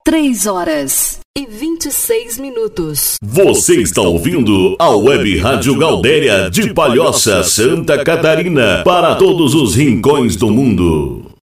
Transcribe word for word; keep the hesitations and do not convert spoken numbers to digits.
três horas e vinte e seis minutos. Você está ouvindo a Web Rádio Gaudéria de Palhoça, Santa Catarina, para todos os rincões do mundo.